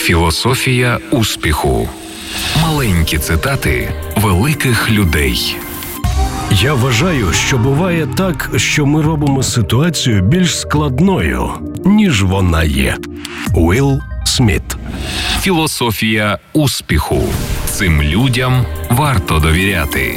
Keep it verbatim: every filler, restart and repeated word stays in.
Філософія успіху. Маленькі цитати великих людей. Я вважаю, що буває так, що ми робимо ситуацію більш складною, ніж вона є. Уілл Сміт. Філософія успіху. Цим людям варто довіряти.